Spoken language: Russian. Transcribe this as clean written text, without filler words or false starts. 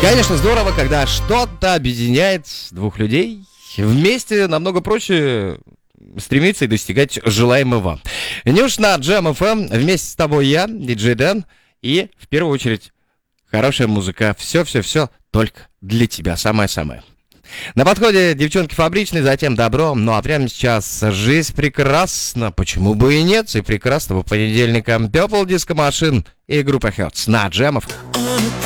Конечно, здорово, когда что-то объединяет двух людей. Вместе намного проще стремиться и достигать желаемого. Нюш на Jam FM. Вместе с тобой я, диджей Дэн. И, в первую очередь, хорошая музыка. Все только для тебя. Самое-самое. На подходе девчонки фабричные, затем добро. Ну а прямо сейчас жизнь прекрасна. Почему бы и нет? И прекрасного понедельника. Purple Disco Machine и группа Hertz на Jam FM.